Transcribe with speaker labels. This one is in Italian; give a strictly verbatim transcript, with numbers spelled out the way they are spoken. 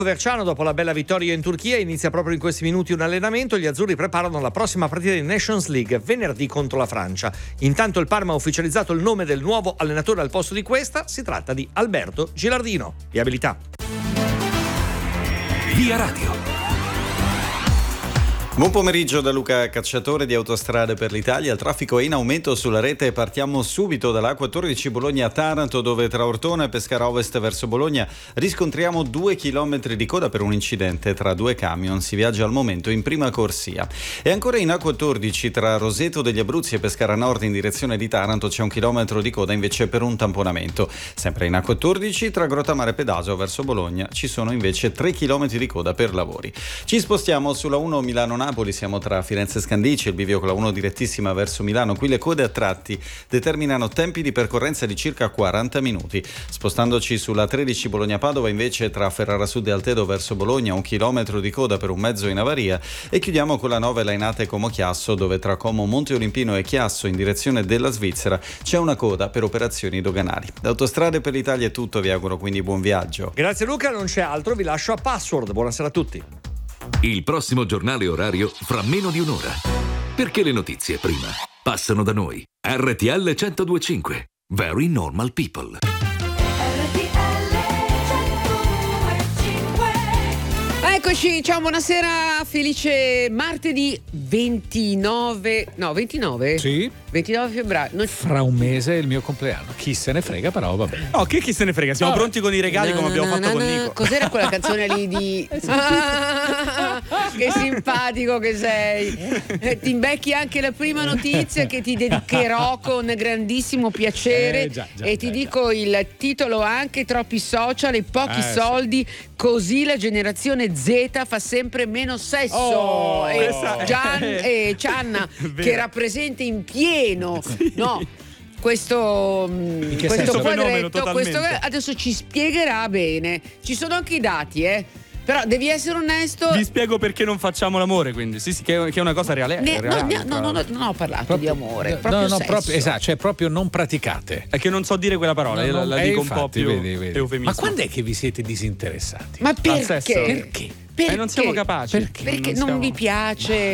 Speaker 1: Verciano, dopo la bella vittoria in Turchia, inizia proprio in questi minuti un allenamento. Gli azzurri preparano la prossima partita di Nations League venerdì contro la Francia. Intanto il Parma ha ufficializzato il nome del nuovo allenatore al posto di Cuesta. Si tratta di Alberto Gilardino, di abilità.
Speaker 2: Via Radio.
Speaker 3: Buon pomeriggio da Luca Cacciatore di Autostrade per l'Italia. Il traffico è in aumento sulla rete. Partiamo subito dall'A quattordici Bologna-Taranto, dove tra Ortona e Pescara Ovest verso Bologna riscontriamo due chilometri di coda per un incidente tra due camion. Si viaggia al momento in prima corsia. E ancora in A quattordici tra Roseto degli Abruzzi e Pescara Nord in direzione di Taranto c'è un chilometro di coda invece per un tamponamento. Sempre in A quattordici tra Grottamare Pedaso verso Bologna ci sono invece tre chilometri di coda per lavori. Ci spostiamo sulla uno Milano-Napoli. Siamo tra Firenze e Scandicci, il bivio con la uno direttissima verso Milano. Qui le code a tratti determinano tempi di percorrenza di circa quaranta minuti. Spostandoci sulla tredici Bologna-Padova invece tra Ferrara Sud e Altedo verso Bologna un chilometro di coda per un mezzo in avaria. E chiudiamo con la nove Lainate Como Chiasso, dove tra Como Monte Olimpino e Chiasso in direzione della Svizzera c'è una coda per operazioni doganali. Da Autostrade per l'Italia è tutto, vi auguro quindi buon viaggio.
Speaker 1: Grazie Luca, non c'è altro, vi lascio a Password. Buonasera a tutti.
Speaker 2: Il prossimo giornale orario fra meno di un'ora. Perché le notizie prima passano da noi. R T L centodue e cinque. Very Normal People.
Speaker 4: Eccoci, ciao, buonasera, felice martedì ventinove, no ventinove?
Speaker 5: Sì.
Speaker 4: ventinove febbraio. Non...
Speaker 5: Fra un mese è il mio compleanno. Chi se ne frega, però va bene.
Speaker 1: No, che chi se ne frega? Siamo
Speaker 5: oh.
Speaker 1: pronti con i regali,
Speaker 4: na,
Speaker 1: come abbiamo
Speaker 4: na,
Speaker 1: fatto
Speaker 4: na,
Speaker 1: con
Speaker 4: na.
Speaker 1: Nico.
Speaker 4: Cos'era quella canzone lì di ah, che simpatico che sei. Eh, ti imbecchi anche la prima notizia che ti dedicherò con grandissimo piacere.
Speaker 5: Eh, già, già,
Speaker 4: e ti
Speaker 5: già,
Speaker 4: dico già. Il titolo anche: troppi social e pochi
Speaker 5: eh,
Speaker 4: soldi, sì. Così la generazione Z fa sempre meno sesso.
Speaker 5: Oh,
Speaker 4: e
Speaker 5: questa...
Speaker 4: Gian, e Cianna che rappresenta in pieno sì. no questo, questo quadretto, questo, adesso ci spiegherà bene. Ci sono anche i dati, eh però devi essere onesto.
Speaker 6: Vi spiego perché non facciamo l'amore, quindi sì, sì, che è una cosa reale.
Speaker 4: Ne,
Speaker 6: reale
Speaker 4: no, no, no, no, non ho parlato proprio, di amore, proprio
Speaker 5: no, no,
Speaker 4: sesso.
Speaker 5: proprio, esatto, cioè proprio non praticate.
Speaker 6: È che non so dire quella parola, no, la, la dico
Speaker 5: infatti,
Speaker 6: un po' più
Speaker 5: vedi, vedi.
Speaker 6: eufemismo.
Speaker 5: Ma quando è che vi siete disinteressati?
Speaker 4: Ma perché?
Speaker 6: Perché?
Speaker 4: Perché?
Speaker 6: Eh, non siamo capaci.
Speaker 4: Perché, perché non, non vi piace?